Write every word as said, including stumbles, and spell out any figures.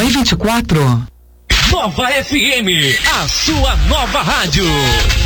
e vinte e quatro. Nova F M, a sua nova rádio.